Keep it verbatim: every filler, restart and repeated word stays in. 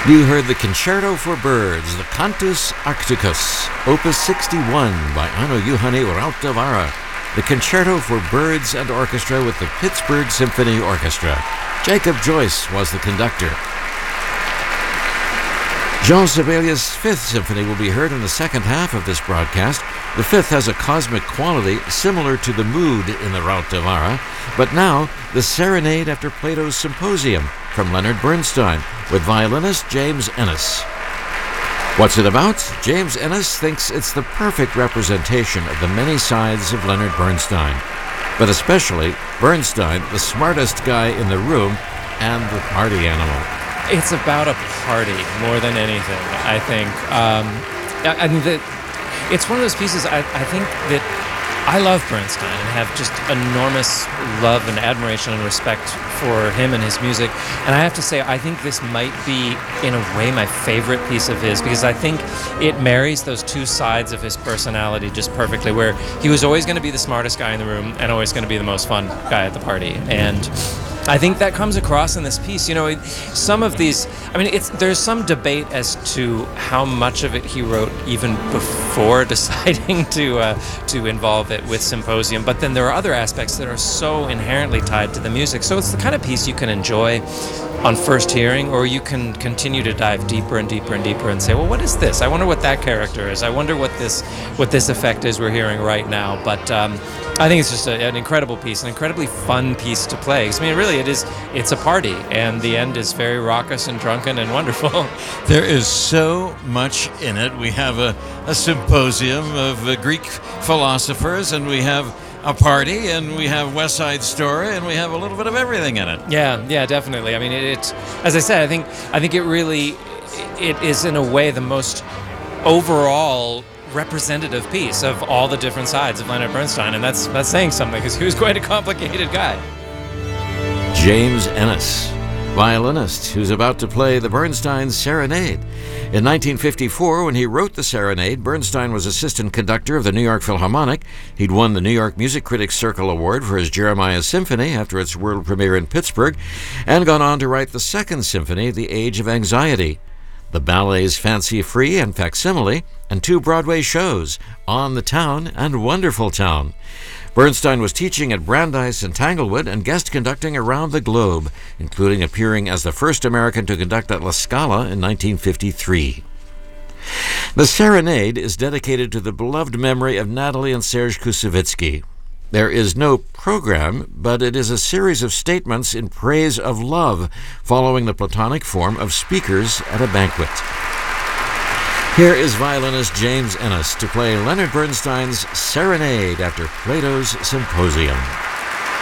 You heard the Concerto for Birds, the Cantus Arcticus, Opus sixty-one by Hanno Juhani Rautavaara, the Concerto for Birds and Orchestra with the Pittsburgh Symphony Orchestra. Jacob Joyce was the conductor. Jean Sibelius' Fifth Symphony will be heard in the second half of this broadcast. The Fifth has a cosmic quality similar to the mood in the Rautavaara, but now the Serenade after Plato's Symposium from Leonard Bernstein with violinist James Ennis. What's it about? James Ennis thinks it's the perfect representation of the many sides of Leonard Bernstein, but especially Bernstein, the smartest guy in the room and the party animal. It's about a party more than anything, I think. Um, I mean, the, it's one of those pieces, I, I think that I love Bernstein and have just enormous love and admiration and respect for him and his music. And I have to say, I think this might be, in a way, my favorite piece of his, because I think it marries those two sides of his personality just perfectly, where he was always going to be the smartest guy in the room and always going to be the most fun guy at the party. And I think that comes across in this piece. You know, some of these, I mean, it's there's some debate as to how much of it he wrote even before deciding to uh, to involve it with Symposium, but then there are other aspects that are so inherently tied to the music. So it's the kind of piece you can enjoy on first hearing, or you can continue to dive deeper and deeper and deeper and say, well, what is this? I wonder what that character is. I wonder what this what this effect is we're hearing right now. But um, I think it's just a, an incredible piece, an incredibly fun piece to play. I mean, really, it is. It's a party, and the end is very raucous and drunken and wonderful. There is so much in it. We have a, a symposium of uh, Greek philosophers, and we have a party, and we have West Side Story, and we have a little bit of everything in it. Yeah, yeah, definitely. I mean, it, it as I said, I think I think it really it is in a way the most overall representative piece of all the different sides of Leonard Bernstein, and that's that's saying something, because he was quite a complicated guy. James Ennis, violinist who's about to play the Bernstein Serenade. In nineteen fifty-four, when he wrote the Serenade, Bernstein was assistant conductor of the New York Philharmonic. He'd won the New York Music Critics Circle Award for his Jeremiah Symphony after its world premiere in Pittsburgh, and gone on to write the Second Symphony, The Age of Anxiety, the ballets Fancy Free and Facsimile, and two Broadway shows, On the Town and Wonderful Town. Bernstein was teaching at Brandeis and Tanglewood and guest conducting around the globe, including appearing as the first American to conduct at La Scala in nineteen fifty-three. The Serenade is dedicated to the beloved memory of Natalie and Serge Koussevitzky. There is no program, but it is a series of statements in praise of love, following the Platonic form of speakers at a banquet. Here is violinist James Ennis to play Leonard Bernstein's Serenade after Plato's Symposium.